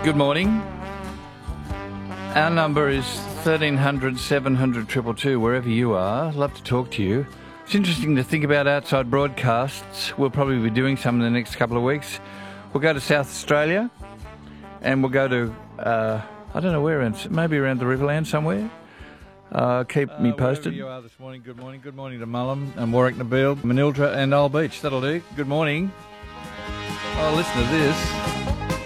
Good morning. Our number is 1300 700 222, wherever you are. I'd love to talk to you. It's interesting to think about outside broadcasts. We'll probably be doing some in the next couple of weeks. We'll go to South Australia and we'll go to, I don't know where, maybe around the Riverland somewhere. Keep me posted. Wherever you are this morning, good morning. Good morning to Mullum and Warwick Nabil, Manildra and Old Beach. That'll do. Good morning. Oh, listen to this.